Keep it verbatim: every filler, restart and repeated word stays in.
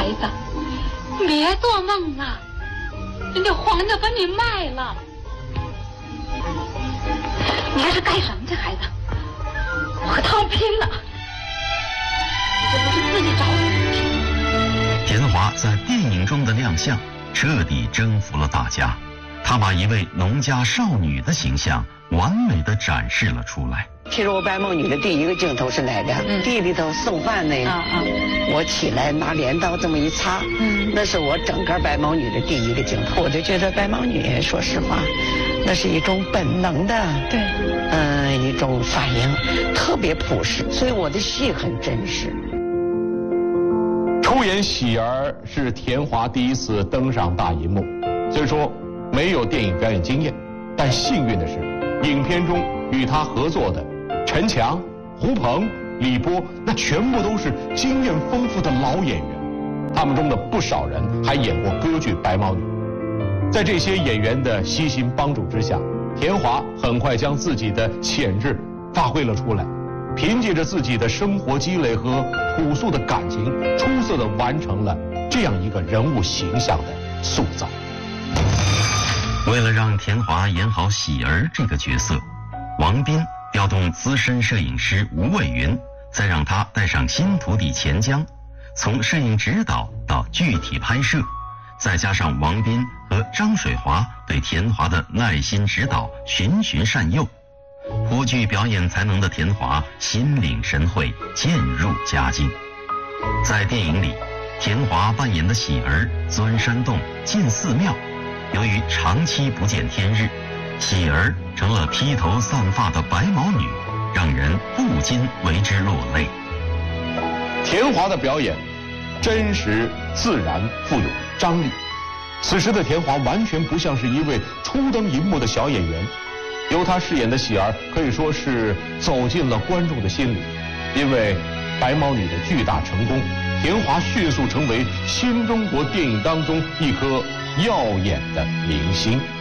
孩子，别做梦了，人家皇家把你卖了。你还是干什么去，孩子？我和他们拼了！你这不是自己找死。 田华在电影中的亮相，彻底征服了大家。他把一位农家少女的形象完美的展示了出来。 其实我白毛女的第一个镜头是哪个？嗯、地里头送饭那个。啊啊！我起来拿镰刀这么一擦，嗯，那是我整个白毛女的第一个镜头。我就觉得白毛女，说实话，那是一种本能的，对，嗯、呃，一种反应，特别朴实，所以我的戏很真实。 出演喜儿是田华第一次登上大银幕，虽说没有电影表演经验，但幸运的是，影片中与他合作的陈强、胡鹏、李波，那全部都是经验丰富的老演员。他们中的不少人还演过歌剧《白毛女》。在这些演员的悉心帮助之下，田华很快将自己的潜质发挥了出来。凭借着自己的生活积累和朴素的感情，出色地完成了这样一个人物形象的塑造。 为了让田华演好喜儿这个角色，王斌调动资深摄影师吴卫云，再让他带上新徒弟钱江，从摄影指导到具体拍摄，再加上王斌和张水华对田华的耐心指导、循循善诱，颇具表演才能的田华心领神会，渐入佳境。在电影里，田华扮演的喜儿钻山洞、进寺庙，由于长期不见天日，喜儿成了披头散发的白毛女，让人不禁为之落泪。 田华的表演真实自然，富有张力。此时的田华完全不像是一位初登荧幕的小演员，由他饰演的喜儿可以说是走进了观众的心里。因为白毛女的巨大成功，田华迅速成为新中国电影当中一颗耀眼的明星。